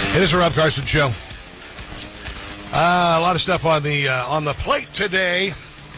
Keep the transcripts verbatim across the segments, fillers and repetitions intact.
It is a Rob Carson show. Uh, a lot of stuff on the uh, on the plate today.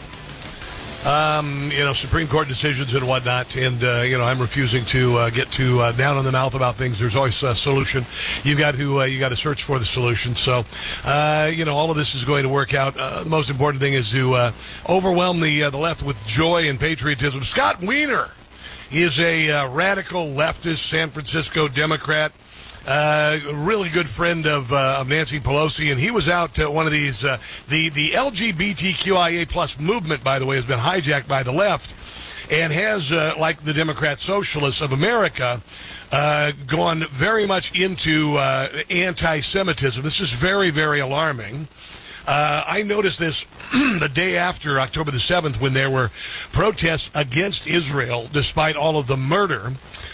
Um, you know, Supreme Court decisions and whatnot, and uh, you know, I'm refusing to uh, get too uh, down on the mouth about things. There's always a solution. You've got to uh, you got to search for the solution. So, uh, you know, all of this is going to work out. Uh, the most important thing is to uh, overwhelm the uh, the left with joy and patriotism. Scott Wiener is a uh, radical leftist San Francisco Democrat. Uh, a really good friend of, uh, of Nancy Pelosi, and he was out at one of these, uh, the, the L G B T Q I A plus movement, by the way, has been hijacked by the left and has, uh, like the Democrat Socialists of America, uh, gone very much into, uh, anti-Semitism. This is very, very alarming. Uh, I noticed this the day after October the seventh when there were protests against Israel despite all of the murder.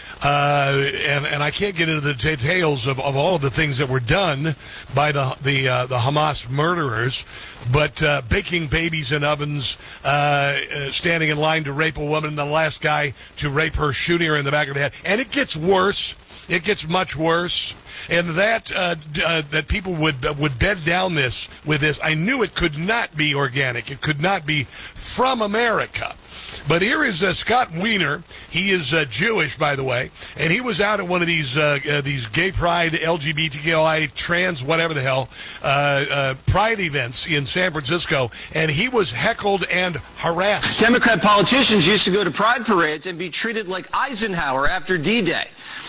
Uh, and, and I can't get into the details of, of all of the things that were done by the the, uh, the Hamas murderers, but uh, baking babies in ovens, uh, uh, standing in line to rape a woman, the last guy to rape her, shooting her in the back of the head. And it gets worse. It gets much worse. And that uh, uh, that people would uh, would bed down this with this, I knew it could not be organic. It could not be from America. But here is uh, Scott Wiener. He is uh, Jewish, by the way, and he was out at one of these uh, uh, these gay pride, L G B T Q I, trans, whatever the hell, uh, uh, pride events in San Francisco, and he was heckled and harassed. Democrat politicians used to go to pride parades and be treated like Eisenhower after D-Day.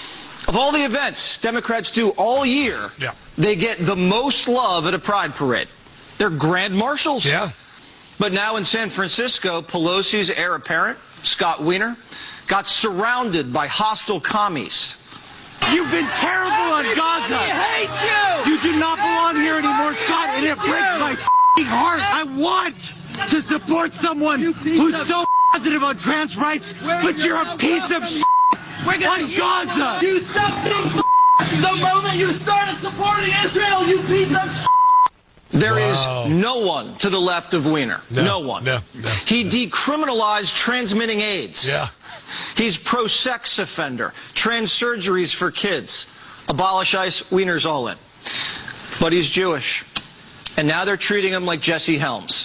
Of all the events Democrats do all year, yeah. they get the most love at a pride parade. They're grand marshals. Yeah. But now in San Francisco, Pelosi's heir apparent, Scott Wiener, got surrounded by hostile commies. You've been terrible on Gaza. I hate you. You do not belong here anymore, Scott, and it breaks my heart. I want to support someone who's so positive on trans rights, but you're a piece of shit on Gaza. You stop being the moment you started supporting Israel, you piece of shit. There wow. is no one to the left of Wiener. No, no one. No, no, he decriminalized transmitting AIDS. Yeah. He's pro-sex offender. Trans surgeries for kids. Abolish ICE. Wiener's all in. But he's Jewish. And now they're treating him like Jesse Helms.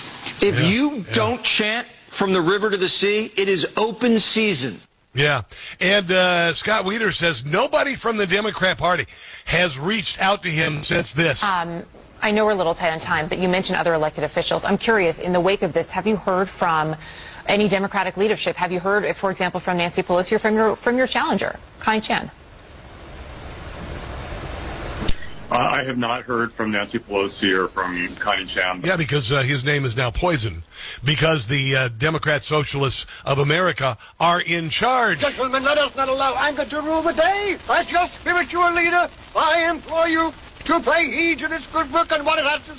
If yeah, you yeah. don't chant from the river to the sea, it is open season. Yeah, and uh, Scott Wiener says nobody from the Democrat Party has reached out to him since this. Um, I know we're a little tight on time, but you mentioned other elected officials. I'm curious, in the wake of this, have you heard from any Democratic leadership? Have you heard, for example, from Nancy Pelosi or from your, from your challenger, Kai Chan? Uh, I have not heard from Nancy Pelosi or from Kai Chan. Yeah, because uh, his name is now poison. Because the uh, Democrat Socialists of America are in charge. Gentlemen, let us not allow anger to rule the day. As your spiritual leader, I implore you to pay heed to this good book and what it has to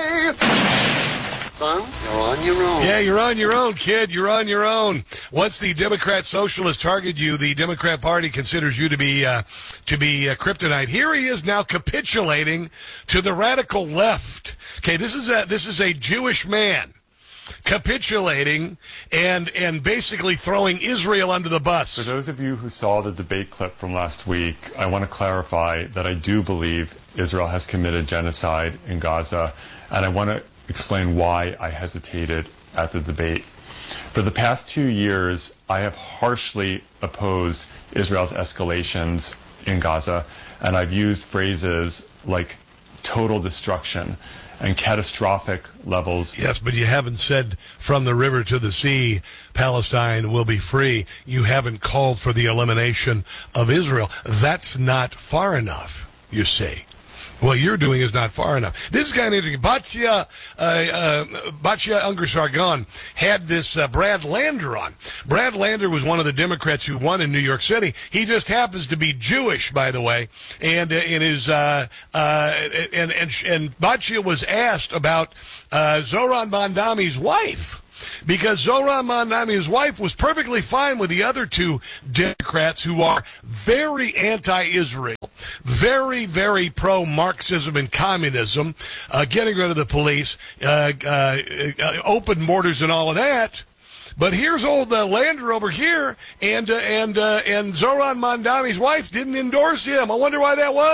say. Son, you're on your own. Yeah, you're on your own, kid. You're on your own. Once the Democrat Socialists target you, the Democrat Party considers you to be uh, to be uh, kryptonite. Here he is now capitulating to the radical left. Okay, this is a this is a Jewish man capitulating and and basically throwing Israel under the bus. For those of you who saw the debate clip from last week, I want to clarify that I do believe Israel has committed genocide in Gaza, and I want to explain why I hesitated at the debate. For the past two years, I have harshly opposed Israel's escalations in Gaza, and I've used phrases like total destruction and catastrophic levels. Yes, but you haven't said from the river to the sea, Palestine will be free. You haven't called for the elimination of Israel. That's not far enough, you see. What you're doing is not far enough. This guy named Batya, uh, uh, Batya Ungar-Sargon had this uh, Brad Lander on. Brad Lander was one of the Democrats who won in New York City. He just happens to be Jewish, by the way, and uh, in his uh, uh, and and and Batya was asked about uh, Zohran Mamdani's wife. Because Zohran Mamdani's wife was perfectly fine with the other two Democrats who are very anti-Israel, very, very pro-Marxism and communism, uh, getting rid of the police, uh, uh, uh, open borders and all of that. But here's old uh, Lander over here, and uh, and uh, and Zohran Mamdani's wife didn't endorse him. I wonder why that was.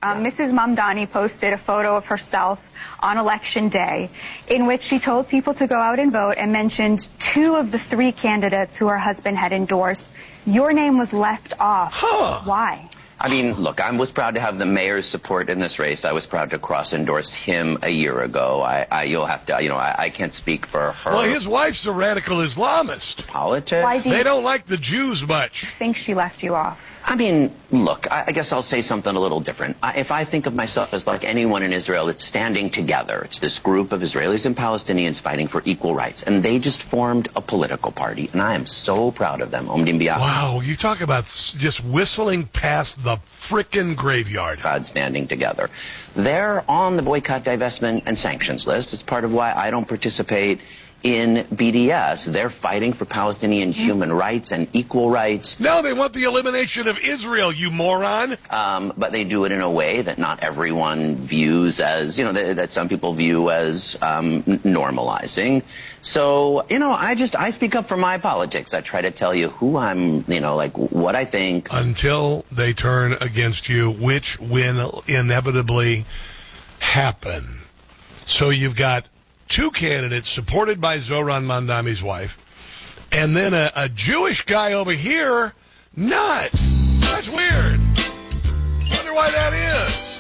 Um, Missus Mamdani posted a photo of herself on Election Day in which she told people to go out and vote and mentioned two of the three candidates who her husband had endorsed. Your name was left off. Huh. Why? I mean, look, I was proud to have the mayor's support in this race. I was proud to cross-endorse him a year ago. I, I you'll have to, you know, I, I can't speak for her. Well, his wife's a radical Islamist. Politics? Why do you They don't like the Jews much. think she left you off? I mean, look, I, I guess I'll say something a little different. I, if I think of myself as like anyone in Israel, it's standing together. It's this group of Israelis and Palestinians fighting for equal rights. And they just formed a political party. And I am so proud of them. Omdim B'Yachad. Wow, you talk about s- just whistling past the frickin' graveyard. God standing together. They're on the boycott, divestment, and sanctions list. It's part of why I don't participate in B D S. They're fighting for Palestinian human rights and equal rights. No, they want the elimination of Israel, you moron. Um, but they do it in a way that not everyone views as, you know, that, that some people view as um, normalizing. So, you know, I just, I speak up for my politics. I try to tell you who I'm, you know, like what I think. Until they turn against you, which will inevitably happen. So you've got two candidates supported by Zohran Mamdani's wife, and then a, a Jewish guy over here not. That's weird. Wonder why that is.